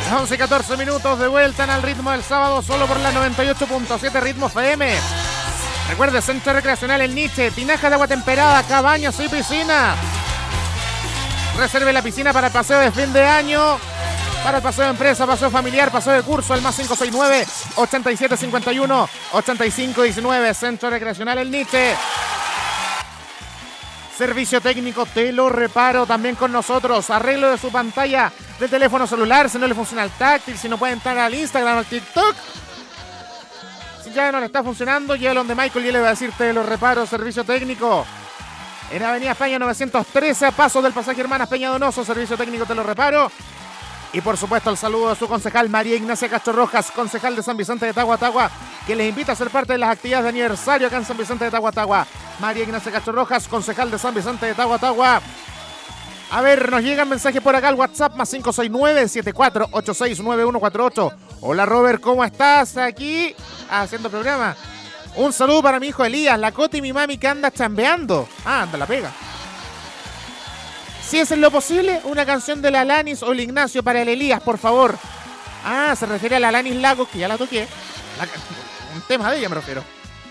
Las 11:14 minutos de vuelta en Al Ritmo del Sábado, solo por la 98.7 Ritmo FM. Recuerde, Centro Recreacional El Niche, tinajas de agua temperada, cabañas y piscina. Reserve la piscina para el paseo de fin de año, para el paseo de empresa, paseo familiar, paseo de curso, el más 569-8751-8519. Centro Recreacional El Niche. Servicio técnico, te lo reparo también con nosotros. Arreglo de su pantalla de teléfono celular, si no le funciona el táctil, si no puede entrar al Instagram, al TikTok. Si ya no le está funcionando, llévalo donde Michael y él le va a decir te lo reparo. Servicio técnico. En Avenida España 913, a paso del pasaje Hermanas Peña Donoso. Servicio técnico, te lo reparo. Y por supuesto el saludo de su concejal María Ignacia Castro Rojas, concejal de San Vicente de Tagua, que les invita a ser parte de las actividades de aniversario acá en San Vicente de Tagua. María Ignacia Castro Rojas, concejal de San Vicente de Tagua. A ver, nos llegan mensajes por acá al WhatsApp más 569-7486-9148. Hola Robert, ¿cómo estás? Aquí haciendo programa. Un saludo para mi hijo Elías, la Coti y mi mami que anda chambeando. Anda, la pega. Si es en lo posible, una canción de la Alanis o el Ignacio para el Elías, por favor. Se refiere a la Alanis Lagos, que ya la toqué. Un tema de ella me refiero.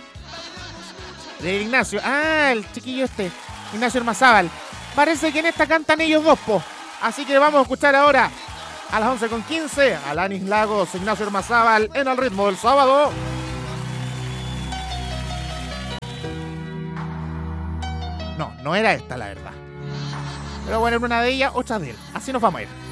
De Ignacio. El chiquillo Ignacio Ormazábal. Parece que en esta cantan ellos dos, po. Así que vamos a escuchar ahora, a las 11:15, Alanis Lagos, Ignacio Ormazábal, en Al Ritmo del Sábado. No era esta, la verdad. Pero bueno, en una de ellas, otra de él. Así nos vamos a ir.